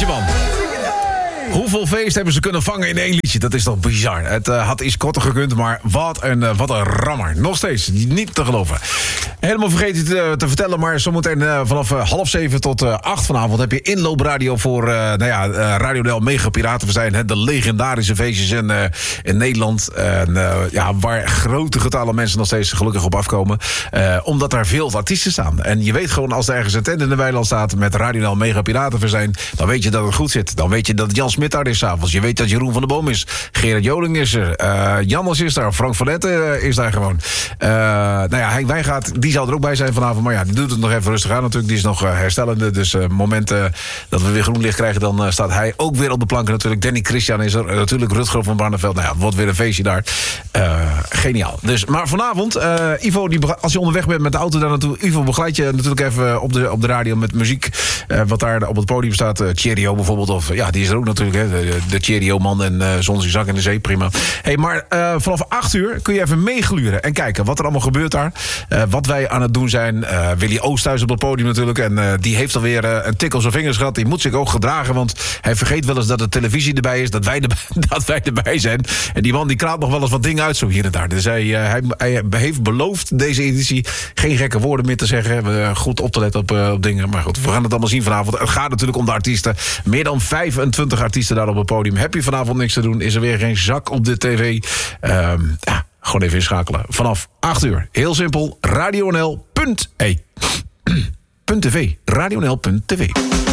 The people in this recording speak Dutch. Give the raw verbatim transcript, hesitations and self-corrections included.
liedje, man. Hoeveel feest hebben ze kunnen vangen in één liedje? Dat is toch bizar. Het uh, had iets korter gekund, maar wat een, uh, wat een rammer. Nog steeds, niet te geloven. Helemaal vergeten te, te vertellen, maar zometeen uh, vanaf uh, half zeven tot uh, acht vanavond heb je inloopradio voor uh, nou ja, uh, Radio Del Mega Piratenfestijn. Hè, de legendarische feestjes in, uh, in Nederland. Uh, uh, ja, waar grote getallen mensen nog steeds gelukkig op afkomen. Uh, omdat daar veel artiesten staan. En je weet gewoon, als er ergens een tent in de weiland staat met Radio Del Mega Piratenfestijn, dan weet je dat het goed zit. Dan weet je dat Jan Smit daar is 's avonds. Je weet dat Jeroen van der Boom is. Gerard Joling is er. Uh, Jannes is daar. Frank van Letten uh, is daar gewoon. Uh, nou ja, hij, wij gaat, die zou er ook bij zijn vanavond. Maar ja, die doet het nog even rustig aan natuurlijk. Die is nog uh, herstellende. Dus uh, moment uh, dat we weer groen licht krijgen, dan uh, staat hij ook weer op de planken natuurlijk. Danny Christian is er. Uh, natuurlijk Rutger van Barneveld. Nou ja, het wordt weer een feestje daar. Uh, geniaal. Dus, maar vanavond, uh, Ivo, die, als je onderweg bent met de auto daar naartoe, Ivo begeleidt je natuurlijk even op de, op de radio met muziek. Uh, wat daar op het podium staat. Uh, Cheerio bijvoorbeeld. Of uh, ja, die is er ook natuurlijk. Hè. De, de Cheerio-man en uh, Zon zak in de zee, prima. Hey, maar uh, vanaf acht uur kun je even meegluren en kijken wat er allemaal gebeurt daar. Uh, wat wij aan het doen zijn. Uh, Willy Oosthuis op het podium natuurlijk. En uh, die heeft alweer uh, een tik op zijn vingers gehad. Die moet zich ook gedragen, want hij vergeet wel eens dat de televisie erbij is. Dat wij, de, dat wij erbij zijn. En die man die kraalt nog wel eens wat dingen uit zo hier en daar. Dus hij, uh, hij, hij heeft beloofd deze editie geen gekke woorden meer te zeggen. Uh, goed op te letten op, uh, op dingen. Maar goed, we gaan het allemaal zien vanavond. Het gaat natuurlijk om de artiesten. Meer dan vijfentwintig artiesten daar op het podium. Heb je vanavond niks te doen? Is er weer geen zak op de tv? Uh, ja, gewoon even inschakelen. Vanaf acht uur. Heel simpel. radionl punt e. .tv. radionl punt tv.